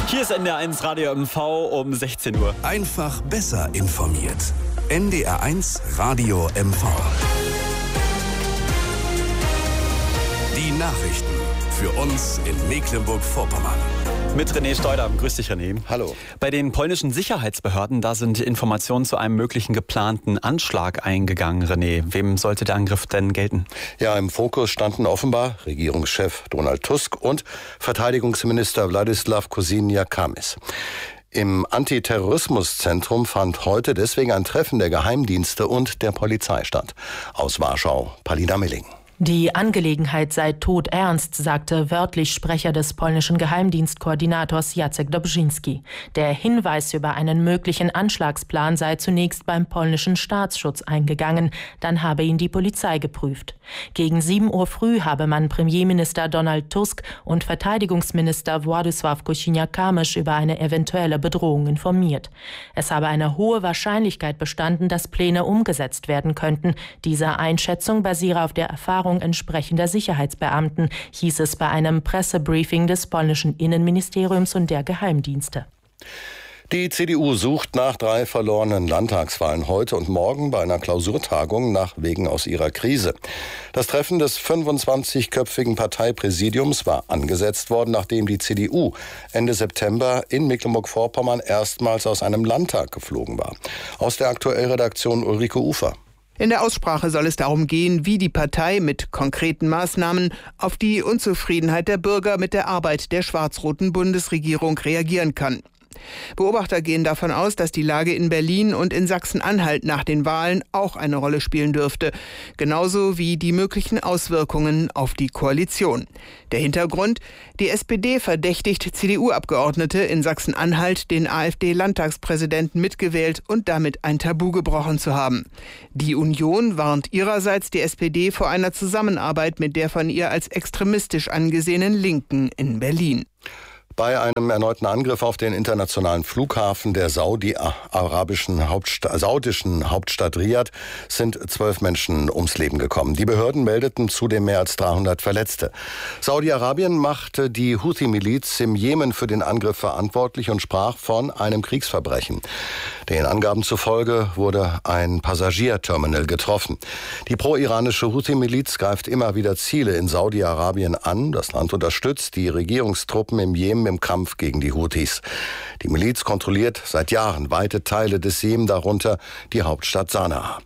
Hier ist NDR1 Radio MV um 16 Uhr. Einfach besser informiert. NDR1 Radio MV. Die Nachrichten für uns in Mecklenburg-Vorpommern. Mit René Steuder. Grüß dich, René. Hallo. Bei den polnischen Sicherheitsbehörden, da sind Informationen zu einem möglichen geplanten Anschlag eingegangen, René. Wem sollte der Angriff denn gelten? Ja, im Fokus standen offenbar Regierungschef Donald Tusk und Verteidigungsminister Władysław Kosiniak-Kamysz. Im Antiterrorismuszentrum fand heute deswegen ein Treffen der Geheimdienste und der Polizei statt. Aus Warschau, Palina Milling. Die Angelegenheit sei todernst, sagte wörtlich Sprecher des polnischen Geheimdienstkoordinators Jacek Dobrzyński. Der Hinweis über einen möglichen Anschlagsplan sei zunächst beim polnischen Staatsschutz eingegangen, dann habe ihn die Polizei geprüft. Gegen 7 Uhr früh habe man Premierminister Donald Tusk und Verteidigungsminister Władysław Kosiniak-Kamysz über eine eventuelle Bedrohung informiert. Es habe eine hohe Wahrscheinlichkeit bestanden, dass Pläne umgesetzt werden könnten. Diese Einschätzung basiere auf der Erfahrung entsprechender Sicherheitsbeamten, hieß es bei einem Pressebriefing des polnischen Innenministeriums und der Geheimdienste. Die CDU sucht nach 3 verlorenen Landtagswahlen heute und morgen bei einer Klausurtagung nach Wegen aus ihrer Krise. Das Treffen des 25-köpfigen Parteipräsidiums war angesetzt worden, nachdem die CDU Ende September in Mecklenburg-Vorpommern erstmals aus einem Landtag geflogen war. Aus der Aktuellredaktion Ulrike Ufer. In der Aussprache soll es darum gehen, wie die Partei mit konkreten Maßnahmen auf die Unzufriedenheit der Bürger mit der Arbeit der schwarz-roten Bundesregierung reagieren kann. Beobachter gehen davon aus, dass die Lage in Berlin und in Sachsen-Anhalt nach den Wahlen auch eine Rolle spielen dürfte, genauso wie die möglichen Auswirkungen auf die Koalition. Der Hintergrund: Die SPD verdächtigt CDU-Abgeordnete in Sachsen-Anhalt, den AfD-Landtagspräsidenten mitgewählt und damit ein Tabu gebrochen zu haben. Die Union warnt ihrerseits die SPD vor einer Zusammenarbeit mit der von ihr als extremistisch angesehenen Linken in Berlin. Bei einem erneuten Angriff auf den internationalen Flughafen der saudischen Hauptstadt Riad sind 12 Menschen ums Leben gekommen. Die Behörden meldeten zudem mehr als 300 Verletzte. Saudi-Arabien machte die Houthi-Miliz im Jemen für den Angriff verantwortlich und sprach von einem Kriegsverbrechen. Den Angaben zufolge wurde ein Passagierterminal getroffen. Die pro-iranische Houthi-Miliz greift immer wieder Ziele in Saudi-Arabien an. Das Land unterstützt die Regierungstruppen im Jemen im Kampf gegen die Houthis. Die Miliz kontrolliert seit Jahren weite Teile des Jemen, darunter die Hauptstadt Sanaa.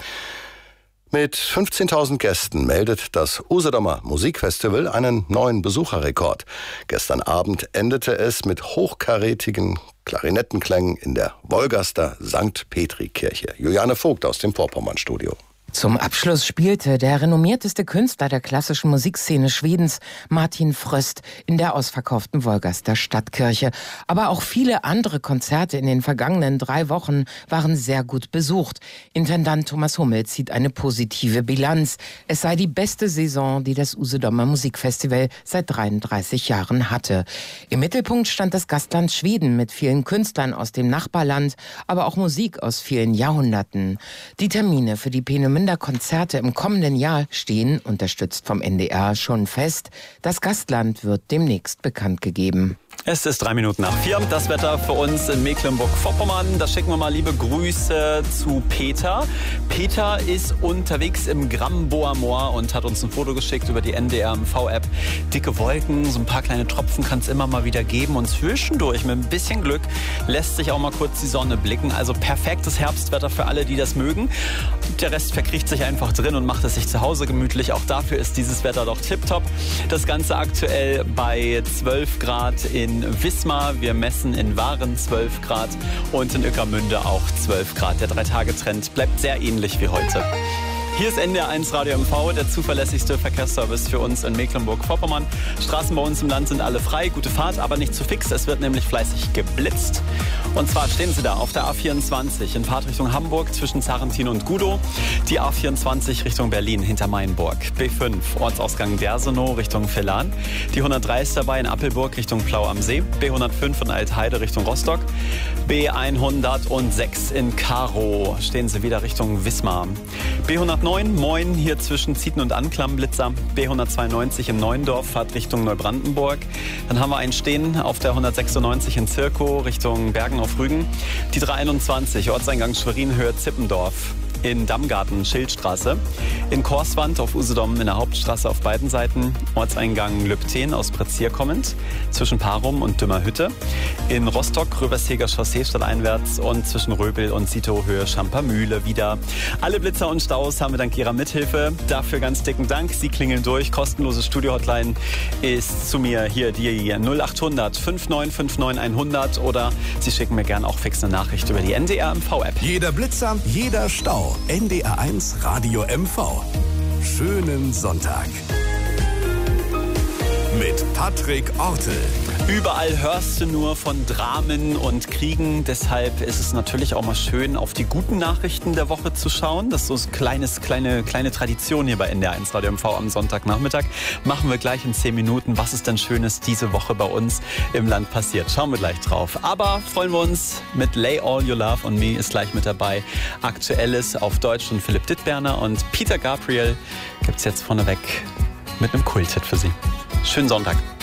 Mit 15.000 Gästen meldet das Usedomer Musikfestival einen neuen Besucherrekord. Gestern Abend endete es mit hochkarätigen Klarinettenklängen in der Wolgaster St. Petri-Kirche. Juliane Vogt aus dem Vorpommern-Studio. Zum Abschluss spielte der renommierteste Künstler der klassischen Musikszene Schwedens, Martin Fröst, in der ausverkauften Wolgaster Stadtkirche. Aber auch viele andere Konzerte in den vergangenen 3 Wochen waren sehr gut besucht. Intendant Thomas Hummel zieht eine positive Bilanz. Es sei die beste Saison, die das Usedomer Musikfestival seit 33 Jahren hatte. Im Mittelpunkt stand das Gastland Schweden mit vielen Künstlern aus dem Nachbarland, aber auch Musik aus vielen Jahrhunderten. Die Termine für die Peenemünder Konzerte im kommenden Jahr stehen, unterstützt vom NDR, schon fest. Das Gastland wird demnächst bekannt gegeben. Es ist 3 Minuten nach 4. Das Wetter für uns in Mecklenburg-Vorpommern. Da schicken wir mal liebe Grüße zu Peter. Peter ist unterwegs im Gramboer Moor und hat uns ein Foto geschickt über die NDR-MV-App. Dicke Wolken, so ein paar kleine Tropfen kann es immer mal wieder geben. Und zwischendurch, mit ein bisschen Glück, lässt sich auch mal kurz die Sonne blicken. Also perfektes Herbstwetter für alle, die das mögen. Der Rest verkriecht sich einfach drin und macht es sich zu Hause gemütlich. Auch dafür ist dieses Wetter doch tipptopp. Das Ganze aktuell bei 12 Grad in Wismar. Wir messen in Waren 12 Grad und in Ueckermünde auch 12 Grad. Der 3-Tage-Trend bleibt sehr ähnlich wie heute. Hier ist NDR1 Radio MV, der zuverlässigste Verkehrsservice für uns in Mecklenburg-Vorpommern. Straßen bei uns im Land sind alle frei, gute Fahrt, aber nicht zu fix. Es wird nämlich fleißig geblitzt. Und zwar stehen Sie da auf der A24 in Fahrt Richtung Hamburg zwischen Zarrentin und Gudow. Die A24 Richtung Berlin hinter Mainburg. B5 Ortsausgang Dersenow Richtung Villan. Die 103 ist dabei in Appelburg Richtung Plau am See. B105 in Altheide Richtung Rostock. B106 in Karow stehen Sie wieder Richtung Wismar. B105 B109, Moin, hier zwischen Zieten und Anklam, Blitzer. B192 in Neuendorf, fahrt Richtung Neubrandenburg. Dann haben wir einen stehen auf der 196 in Zirkow, Richtung Bergen auf Rügen. Die 321, Ortseingang Schwerin, Höhe Zippendorf. In Dammgarten, Schildstraße. In Korswand auf Usedom in der Hauptstraße auf beiden Seiten. Ortseingang Lübten aus Prezier kommend. Zwischen Parum und Dümmerhütte. In Rostock, Röversheger Chaussee stadteinwärts. Und zwischen Röbel und Sito Höhe Schampermühle wieder. Alle Blitzer und Staus haben wir dank Ihrer Mithilfe. Dafür ganz dicken Dank. Sie klingeln durch. Kostenlose Studio-Hotline ist zu mir hier die 0800 5959 100. Oder Sie schicken mir gern auch fix eine Nachricht über die NDR MV-App. Jeder Blitzer, jeder Stau. NDR1 Radio MV. Schönen Sonntag. Mit Patrick Ortel. Überall hörst du nur von Dramen und Kriegen. Deshalb ist es natürlich auch mal schön, auf die guten Nachrichten der Woche zu schauen. Das ist so eine kleine Tradition hier bei NDR1 Radio MV am Sonntagnachmittag. Machen wir gleich in 10 Minuten. Was ist denn Schönes diese Woche bei uns im Land passiert? Schauen wir gleich drauf. Aber freuen wir uns mit Lay All Your Love on Me ist gleich mit dabei. Aktuelles auf Deutsch von Philipp Dittberner und Peter Gabriel gibt's jetzt vorneweg mit einem Kult-Hit für Sie. Schönen Sonntag.